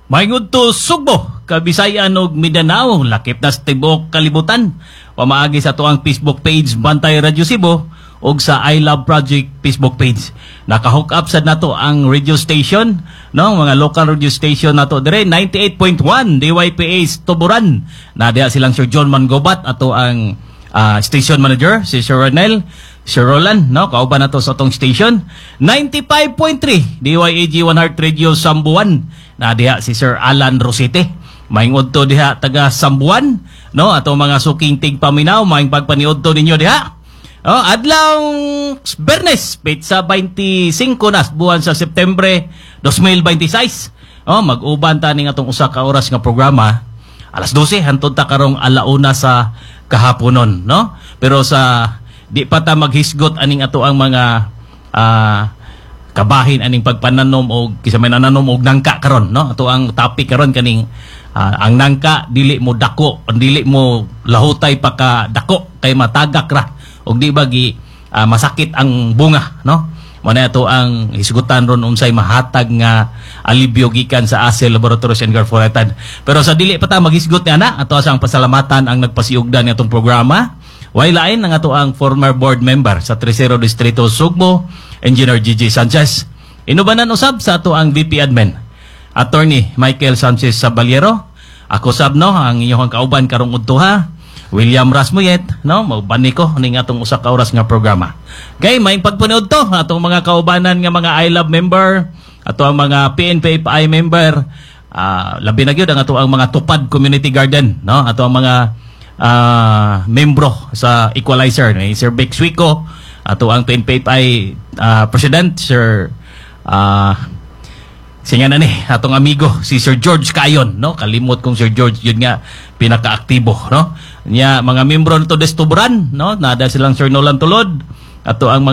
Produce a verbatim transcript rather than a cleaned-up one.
Maingod to Sugbo, Kabisayan ug Mindanao, lakip na sa tibuok kalibutan. Pamaagi sa tuang Facebook page Bantay Radio Cebu ug sa I Love Project Facebook page. Naka-hook up sad nato ang radio station, no, mga local radio station nato dire ninety-eight point one D Y P A Tuburan. Na diha silang Sir John Mangobat ato ang uh, station manager si Sir Ronel, Sir Roland, no, kauban nato sa atong station. ninety-five point three D Y A G One Heart Radio Sambuan. Na diha si Sir Alan Rosite. Maingod to diha taga Sambuan, no, ato mga suking tigpaminaw, maing pagpaniod to ninyo diha. Oh, adlaw Bernes, petsa twenty-five na buwan sa Setyembre twenty twenty-six. Oh, mag-uban ta ning atong usa ka oras nga programa. alas dose hantod ta karong alauna sa kahaponon, no? Pero sa di pa ta maghisgot aning ato ang mga uh, kabahin aning pagpananom og kisa may nananom og nangka karon, no? Ato ang topic karon kaning uh, ang nangka dili mo dako, dili mo lahutay pa ka dako kay matagak ra og di bagi uh, masakit ang bunga, no? Mo na ato ang hisgutan ron unsay mahatag nga alibyo gikan sa A S E Laboratories and Garforetan. Pero sa dili pa ta maghisgot ni ana, ato asang pasalamatan ang nagpasiugdan ni atong programa. Way lain ang ato ang former board member sa Tercero Distrito Sugbo, Engineer Gigi Sanchez. Inubanan usab sa ato ang V P Admin, Attorney Michael Sanchez Sabaliero. Ako sab, no, ang inyong kauban karong udtuha, William Rasmuyet, no, maubani ko ning atong usa ka oras nga programa. Kay may pagpunood to atong mga kaubanan nga mga I Love member, ato ang mga P N P F I member, uh, labi na gyud ang ato ang mga Tupad Community Garden, no, ato ang mga uh, membro sa Equalizer, ni Sir Bex Suico, ato ang P N P F I uh, President Sir uh, Singa na ni, atong amigo, si Sir George Cayon, no? Kalimot kong Sir George, yun nga, pinaka-aktibo, no? Nya, mga membro nito Destuburan, no? Nada silang Sir Nolan Tulod, ato ang mga